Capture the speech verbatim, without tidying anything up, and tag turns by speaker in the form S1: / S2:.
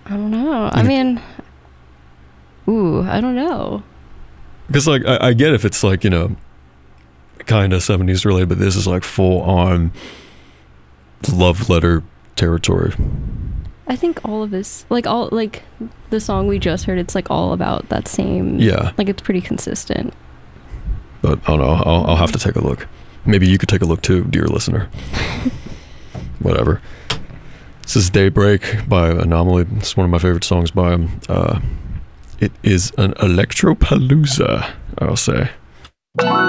S1: I don't know. I mean, ooh, I don't know.
S2: Because like I, I get if it's like, you know, kind of seventies related, but this is like full on love letter territory.
S1: I think all of this, like all like the song we just heard, it's like all about that same.
S2: Yeah.
S1: Like it's pretty consistent.
S2: But I don't know. I'll, I'll have to take a look. Maybe you could take a look too, dear listener. Whatever. This is Daybreak by Anomaly. It's one of my favorite songs by him. Uh, it is an electropalooza, I'll say.